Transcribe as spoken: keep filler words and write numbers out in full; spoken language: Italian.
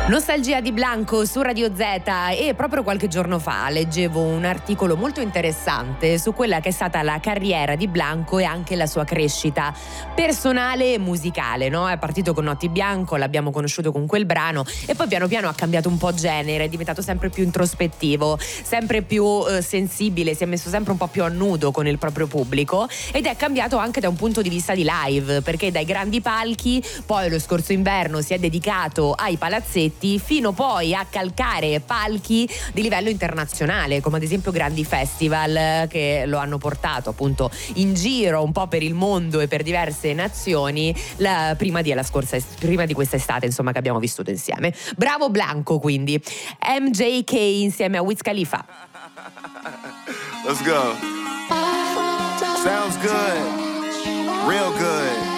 Nostalgia di Blanco su Radio Z. E proprio qualche giorno fa leggevo un articolo molto interessante su quella che è stata la carriera di Blanco e anche la sua crescita personale e musicale, no? È partito con Notti Bianco, l'abbiamo conosciuto con quel brano e poi piano piano ha cambiato un po' genere, è diventato sempre più introspettivo, sempre più eh, sensibile, si è messo sempre un po' più a nudo con il proprio pubblico ed è cambiato anche da un punto di vista di live, perché dai grandi palchi poi lo scorso inverno si è dedicato ai palazzetti fino poi a calcare palchi di livello internazionale, come ad esempio grandi festival che lo hanno portato appunto in giro un po' per il mondo e per diverse nazioni la, prima, di, la scorsa, prima di questa estate, insomma, che abbiamo vissuto insieme. Bravo Blanco, quindi M J K insieme a Wiz Khalifa. Let's go. Sounds good. Real good.